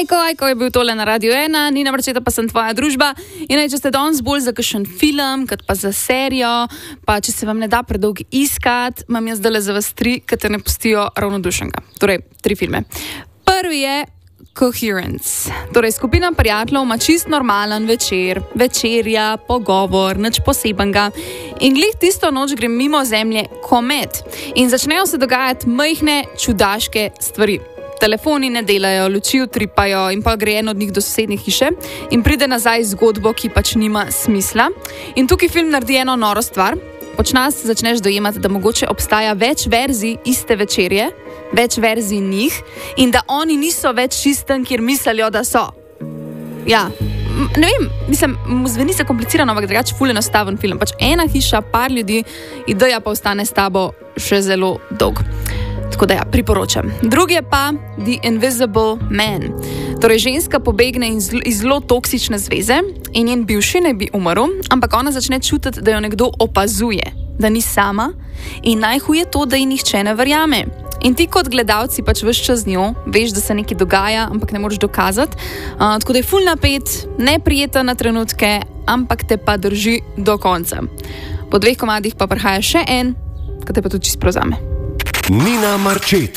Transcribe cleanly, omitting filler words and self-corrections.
Ajko je bil tole na Radio 1, Nina Marčeta pa sem tvoja družba. In če ste danes bolj za kakšen film, kot pa za serijo, pa če se vam ne da predolg iskati, imam jaz zdaj za vas 3, ki te ne pustijo ravnodušenega. Torej, 3 filme. Prvi je Coherence. Torej, skupina prijateljev ima čist normalen večer, večerja, pogovor, nič posebenega. In glih tisto noč gre mimo Zemlje komet. In začnejo se dogajati majhne, čudaške stvari. Telefoni ne delajo, luči utripajo in pa gre en od njih do sosednje hiše in pride nazaj zgodbo, ki pač nima smisla. In tukaj film naredi eno noro stvar. Počasi začneš dojemati, da mogoče obstaja več verzij iste večerje, več verzij njih in da oni niso več čisten, kjer mislijo, da so. Ja, ne vem, mislim, zveni se komplicirano, ampak drugače ful enostaven film. Pač ena hiša, par ljudi, ideja pa ostane s tabo še zelo dolg. Tako da ja, priporočam. Drugi je pa The Invisible Man. Torej, ženska pobegne iz zelo toksične zveze in njen bivši ne bi umrl, ampak ona začne čutiti, da jo nekdo opazuje, da ni sama in najhuje to, da ji nihče ne verjame. In ti kot gledalci pač ves čas z njo, veš, da se nekaj dogaja, ampak ne moreš dokazati. Tako da je ful napet, neprijeten na trenutke, ampak te pa drži do konca. Po 2 komadih pa prihaja še en, ki te pa tudi čisto prevzame. Nina Marčeta.